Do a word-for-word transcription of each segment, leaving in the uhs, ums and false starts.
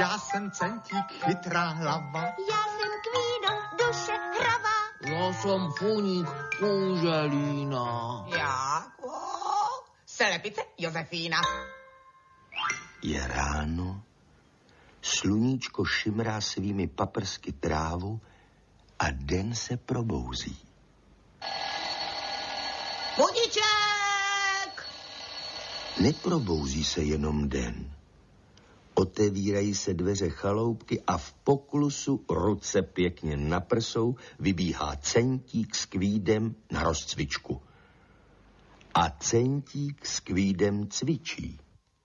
Já jsem Centík, chytrá hlava. Já jsem Kvído, duše hravá. Já jsem Funík, kůželína. Já, o, Slepice Josefína. Je ráno, sluníčko šimrá svými paprsky trávu a den se probouzí. Budíček! Neprobouzí se jenom den. Otevírají se dveře chaloupky a v poklusu, ruce pěkně na prsou, vybíhá Centík s Kvídem na rozcvičku. A Centík s Kvídem cvičí.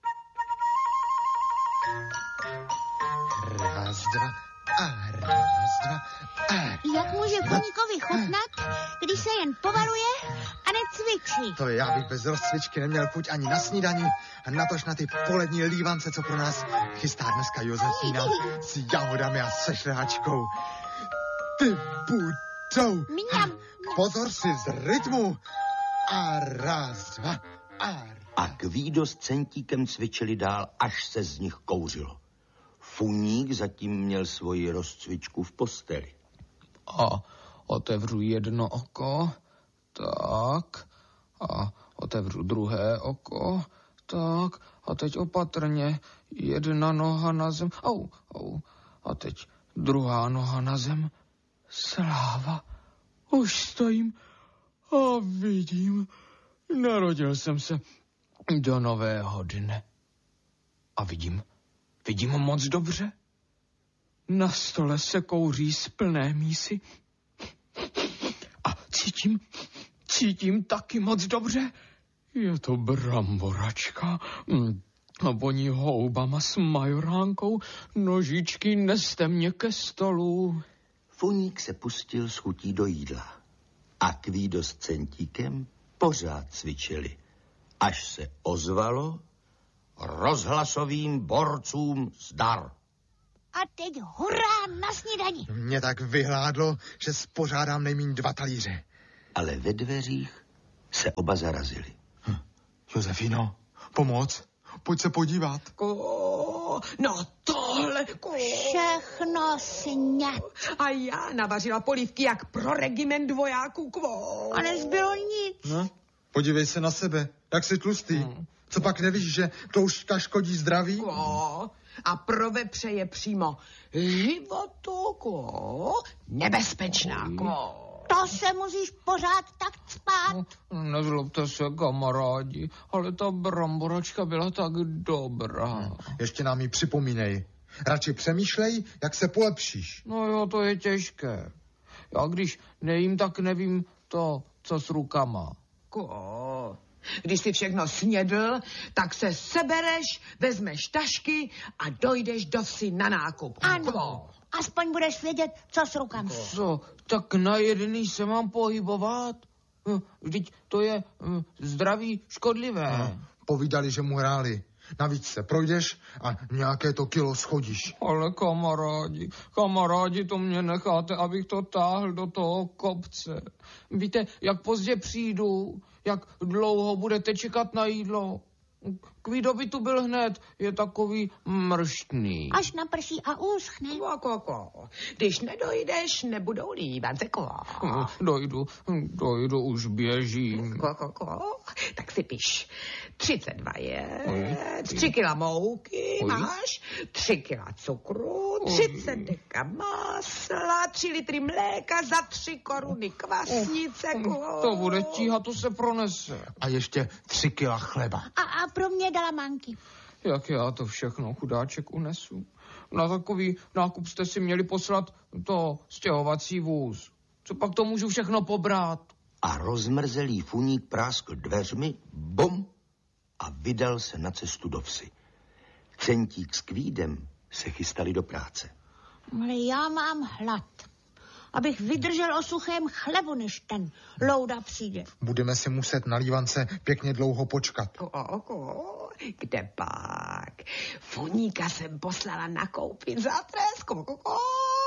Raz, dva a raz, dva a... Jak může Funíkovi chutnat, když se jen povaluje a necvičí? To já bych bez rozcvičky neměl chuť ani na snídani a natož na ty polední lívance, co pro nás chystá dneska Josefína s jahodami a se šráčkou. Ty budou. Mňam. Pozor si z rytmu. A raz, dva a... A Kvído s Centíkem cvičili dál, až se z nich kouřilo. Funík zatím měl svoji rozcvičku v posteli. A otevřu jedno oko, tak, a otevřu druhé oko, tak, a teď opatrně, jedna noha na zem, au, au, a teď druhá noha na zem, sláva, už stojím a vidím, narodil jsem se do nového dne. A vidím, vidím moc dobře. Na stole se kouří z plné mísy. A cítím, cítím taky moc dobře. Je to bramboračka. A voní houbama s majoránkou. Nožičky, neste mě ke stolu. Funík se pustil s chutí do jídla. A Kvído s Centíkem pořád cvičili. Až se ozvalo rozhlasovým borcům zdar. A teď hurá na snídani. Mě tak vyhládlo, že spořádám nejmíň dva talíře. Ale ve dveřích se oba zarazili. Hm. Josefíno, pomoc, pojď se podívat. Ko, no tohle, ko. Všechno sňat. A já navařila polívky jak pro regiment vojáků, kvo. A nezbylo nic. No, podívej se na sebe, jak jsi tlustý. Hmm. Co pak nevíš, že kroužka škodí zdraví? Ko. A pro vepře je přímo životu, ko. Nebezpečná, ko. To se musíš pořád tak cpát. Nezlobte se, kamarádi, ale ta bramboračka byla tak dobrá. Hmm. Ještě nám ji připomínej. Radši přemýšlej, jak se polepšíš. No jo, to je těžké. Já když nejím, tak nevím to, co s rukama. Ko. Když si všechno snědl, tak se sebereš, vezmeš tašky a dojdeš do vsi na nákup. Ano, Ko. aspoň budeš vědět, co s rukama. Co, tak na jedný se mám pohybovat? Vždyť to je hm, zdraví škodlivé. No, povídali, že mu hráli. Navíc se projdeš a nějaké to kilo schodíš. Ale kamarádi, kamarádi, to mě necháte, abych to táhl do toho kopce. Víte, jak pozdě přijdu, jak dlouho budete čekat na jídlo. Kvído by tu byl hned, je takový mrštný. Až naprší a uschne. Ko, ko, ko. Když nedojdeš, nebudou lívance, ko. Dojdu, dojdu, už běžím. Ko, ko, ko. Tak si piš. třicet dva je, Oj. tři kila mouky Oj. máš, tři kila cukru, třicet deka másla, tři litry mléka za tři koruny kvasnice, ko. To bude tíha, to se pronese. A ještě tři kila chleba. A, a pro mě dala manky. Jak já to všechno, chudáček, unesu? Na takový nákup jste si měli poslat to stěhovací vůz. Co pak to můžu všechno pobrat? A rozmrzelý Funík práskl dveřmi, bum, a vydal se na cestu do vsi. Centík s Kvídem se chystali do práce. Ale já mám hlad. Abych vydržel o suchém chlebu, než ten Louda přijde. Budeme si muset na lívance pěkně dlouho počkat. Ko, ko, kde pak? Funíka jsem poslala nakoupit za trest, ko, ko, ko.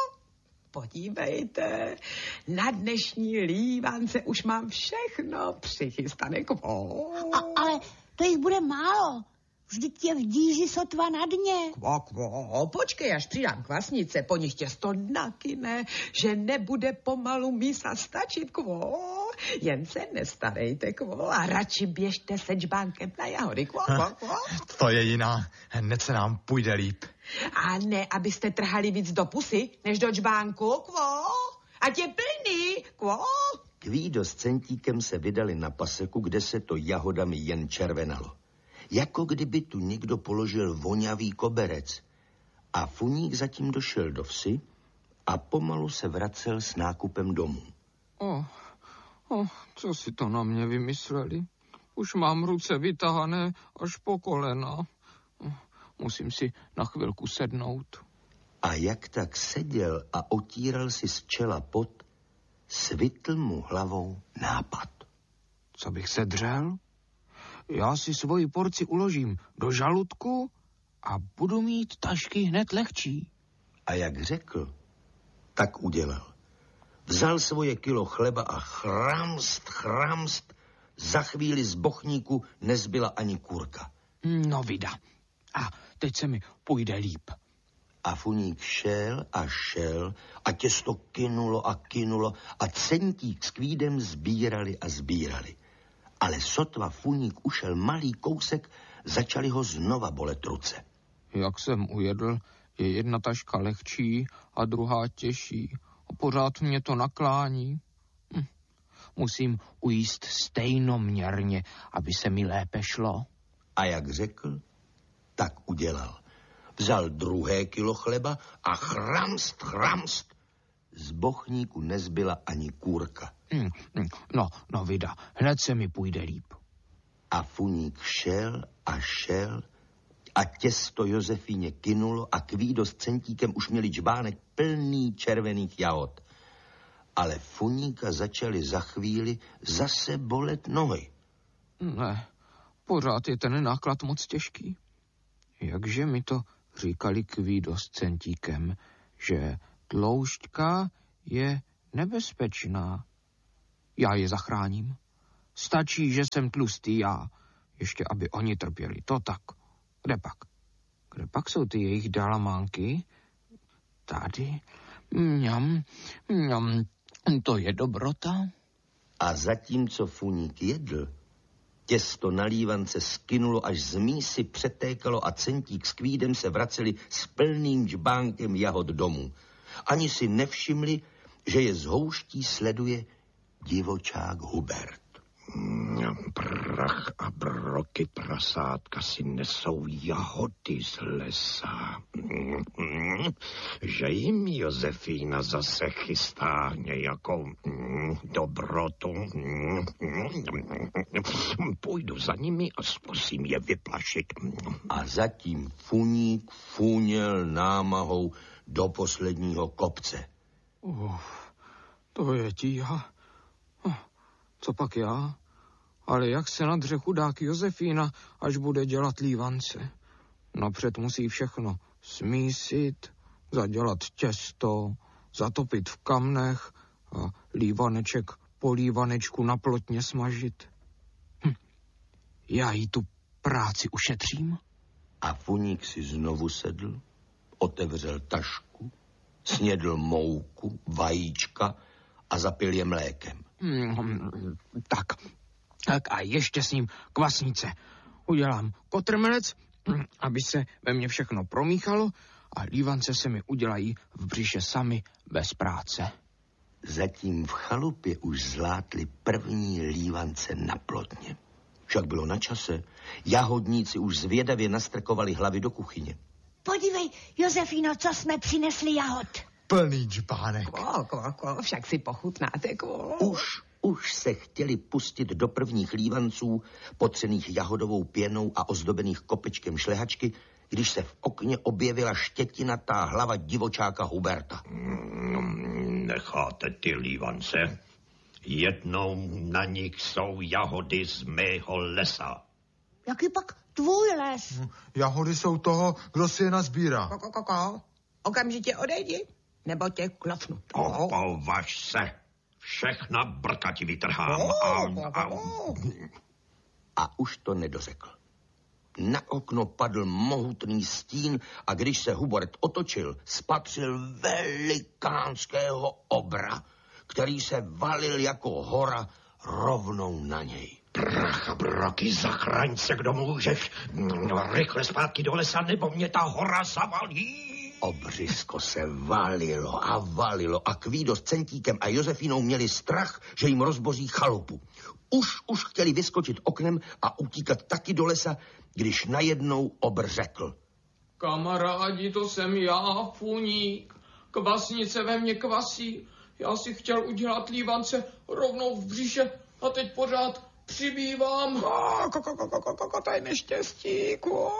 Podívejte, na dnešní lívance už mám všechno přichystané, ko. A, ale to jich bude málo. Vždyť je v díži sotva na dně. Kvo, kvo, počkej, až přidám kvasnice, po nich tě sto nakyne, že nebude pomalu mísa stačit, kvo. Jen se nestarejte, kvo, a radši běžte se džbánkem na jahody, kvo, kvo, kvo. To je jiná, hned se nám půjde líp. A ne, abyste trhali víc do pusy, než do džbánku, kvo. Ať je plný, kvo. Kvído s Centíkem se vydali na paseku, kde se to jahodami jen červenalo. Jako kdyby tu někdo položil vonavý koberec. A Funík zatím došel do vsi a pomalu se vracel s nákupem domů. Oh, oh, co si to na mě vymysleli? Už mám ruce vytahané až po kolena. Musím si na chvilku sednout. A jak tak seděl a otíral si z čela pot, svitl mu hlavou nápad. Co bych se dřel? Já si svoji porci uložím do žaludku a budu mít tašky hned lehčí. A jak řekl, tak udělal. Vzal svoje kilo chleba a chramst, chramst, za chvíli z bochníku nezbyla ani kůrka. No vida. A teď se mi půjde líp. A Funík šel a šel a těsto kynulo a kynulo a Centík s Kvídem sbírali a sbírali. Ale sotva Funík ušel malý kousek, začali ho znova bolet ruce. Jak jsem ujedl, je jedna taška lehčí a druhá těžší. A pořád mě to naklání. Hm. Musím ujíst stejnoměrně, aby se mi lépe šlo. A jak řekl, tak udělal. Vzal druhé kilo chleba a chramst, chramst. Z bochníku nezbyla ani kůrka. Hm, hm. No, no vida, hned se mi půjde líp. A Funík šel a šel a těsto Josefíně kynulo a Kvído s Centíkem už měli džbánek plný červených jahod. Ale Funíka začali za chvíli zase bolet nohy. Ne, pořád je ten náklad moc těžký. Jakže mi to říkali Kvído s Centíkem, že tloušťka je nebezpečná. Já je zachráním. Stačí, že jsem tlustý já. Ještě, aby oni trpěli. To tak. Kde pak? Kde pak jsou ty jejich dalamánky? Tady. Mňam, mňam. To je dobrota. A zatímco Funík jedl, těsto na lívance skynulo, až z mísy přetékalo a Centík s Kvídem se vraceli s plným džbánkem jahod domů. Ani si nevšimli, že je z houští sleduje divočák Hubert. Prach a broky prasátka si nesou jahody z lesa. Že jim Josefína zase chystá nějakou dobrotu. Půjdu za nimi a zkusím je vyplašit. A zatím Funík fůněl námahou do posledního kopce. Uf, to je tíha. Co pak já? Ale jak se nadře chudák Josefína, až bude dělat lívance? Napřed musí všechno smísit, zadělat těsto, zatopit v kamnech a lívaneček po lívanečku na plotně smažit. Hm. Já jí tu práci ušetřím. A Funík si znovu sedl, otevřel tašku, snědl mouku, vajíčka a zapil je mlékem. Hmm, tak, tak a ještě s ním kvasnice. Udělám kotrmelec, aby se ve mně všechno promíchalo a lívance se mi udělají v břiše sami bez práce. Zatím v chalupě už zlátli první lívance na plotně. Však bylo na čase. Jahodníci už zvědavě nastrkovali hlavy do kuchyně. Podívej, Josefíno, co jsme přinesli jahod. Plný džbánek. Kvo, kvo, kvo, však si pochutnáte, kvo. Už, už se chtěli pustit do prvních lívanců, potřených jahodovou pěnou a ozdobených kopečkem šlehačky, když se v okně objevila štětinatá hlava divočáka Huberta. Mm, necháte ty lívance? Jednou na nich jsou jahody z mého lesa. Jaký pak tvůj les? Jahody jsou toho, kdo si je nazbírá. Koko, koko, okamžitě odejdi, nebo tě klofnu. Opovaž se. Všechna brka ti vytrhám. A, a... A už to nedořekl. Na okno padl mohutný stín a když se Hubert otočil, spatřil velikánského obra, který se valil jako hora rovnou na něj. Pracha broky, zachraň se, kdo můžeš. No, rychle zpátky do lesa, nebo mě ta hora zavalí. Obřisko se valilo a valilo a Kvído s Centíkem a Josefínou měli strach, že jim rozboří chalupu. Už, už chtěli vyskočit oknem a utíkat taky do lesa, když najednou obr řekl. Kamarádi, to jsem já, Funík. Kvasnice ve mně kvasí. Já si chtěl udělat lívance rovnou v břiše a teď pořád přibývám. To je neštěstí,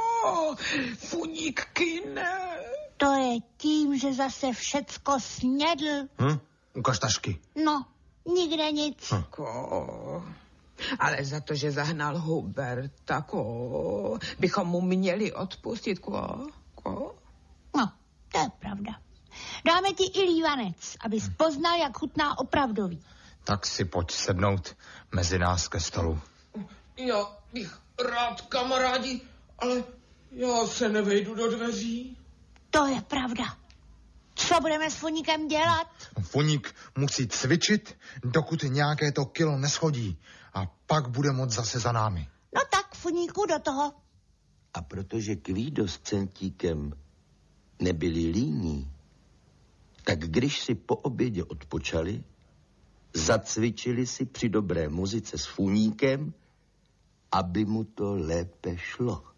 Funík kyne. To je tím, že zase všecko snědl. Hm? Ukaž tašky. No, nikde nic. Hm. Ko, ale za to, že zahnal Huberta, ko, bychom mu měli odpustit, ko, ko. No, to je pravda. Dáme ti i lívanec, abys poznal, jak chutná opravdový. Tak si pojď sednout mezi nás ke stolu. Já bych rád, kamarádi, ale já se nevejdu do dveří. To je pravda. Co budeme s Funíkem dělat? Funík musí cvičit, dokud nějaké to kilo neschodí. A pak bude moc zase za námi. No tak, Funíku, do toho. A protože Kvído s Centíkem nebyli líní, tak když si po obědě odpočali, zacvičili si při dobré muzice s Funíkem, aby mu to lépe šlo.